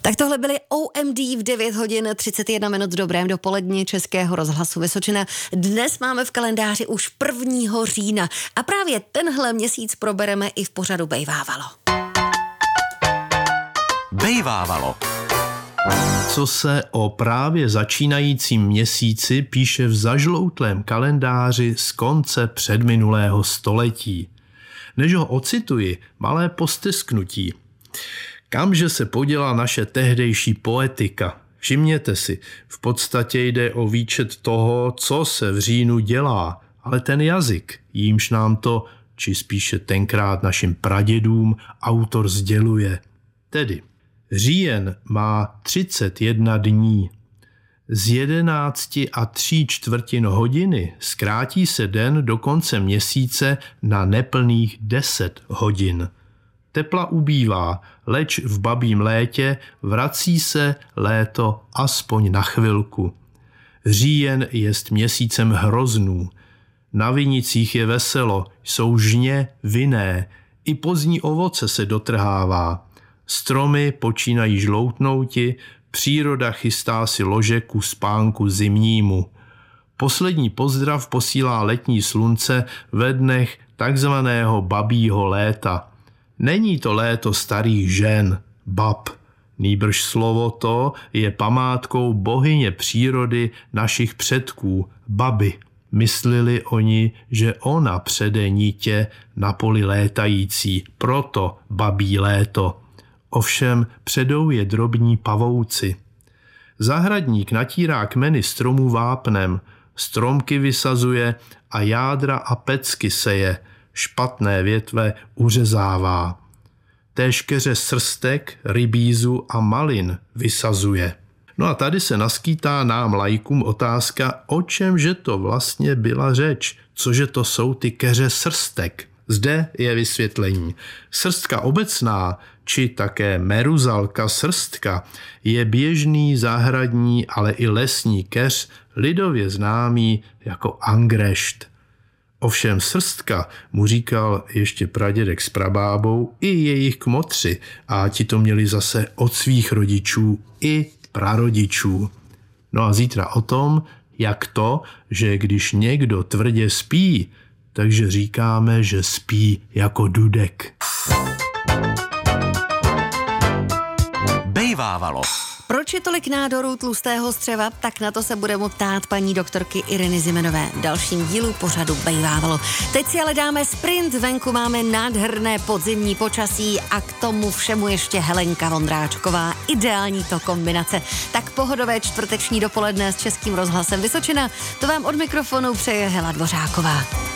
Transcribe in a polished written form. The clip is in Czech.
Tak tohle byly OMD v 9 hodin 31 minut v dobrém dopoledni Českého rozhlasu Vysočina. Dnes máme v kalendáři už 1. října a právě tenhle měsíc probereme i v pořadu Bejvávalo. Bejvávalo. Co se o právě začínajícím měsíci píše v zažloutlém kalendáři z konce předminulého století. Než ho ocituji, malé postesknutí. Kamže se poděla naše tehdejší poetika? Všimněte si, v podstatě jde o výčet toho, co se v říjnu dělá, ale ten jazyk, jímž nám to, či spíše tenkrát našim pradědům, autor sděluje. Tedy říjen má 31 dní. Z 11 3/4 hodiny zkrátí se den do konce měsíce na neplných 10 hodin. Tepla ubývá, leč v babím létě vrací se léto aspoň na chvilku. Říjen jest měsícem hroznů. Na vinicích je veselo, jsou žně vinné, i pozdní ovoce se dotrhává. Stromy počínají žloutnouti, příroda chystá si lože ku spánku zimnímu. Poslední pozdrav posílá letní slunce ve dnech takzvaného babího léta. Není to léto starých žen, bab, nýbrž slovo to je památkou bohyně přírody našich předků, baby. Myslili oni, že ona přede nitě na poli létající, proto babí léto. Ovšem předou je drobní pavouci. Zahradník natírá kmeny stromů vápnem, stromky vysazuje a jádra a pecky seje, špatné větve uřezává. Též keře srstek, rybízu a malin vysazuje. No a tady se naskýtá nám laikům otázka, o čemže to vlastně byla řeč, cože to jsou ty keře srstek. Zde je vysvětlení. Srstka obecná, či také meruzalka srstka, je běžný zahradní, ale i lesní keř, lidově známý jako angrešt. Ovšem srstka mu říkal ještě pradědek s prabábou i jejich kmotři a ti to měli zase od svých rodičů i prarodičů. No a zítra o tom, jak to, že když někdo tvrdě spí, takže říkáme, že spí jako dudek. Bejvávalo. Proč je tolik nádorů tlustého střeva? Tak na to se budeme ptát paní doktorky Ireny Zimenové v dalším dílu pořadu Bejvávalo. Teď si ale dáme sprint, venku máme nádherné podzimní počasí a k tomu všemu ještě Helenka Vondráčková. Ideální to kombinace. Tak pohodové čtvrteční dopoledne s Českým rozhlasem Vysočina. To vám od mikrofonu přeje Hela Dvořáková.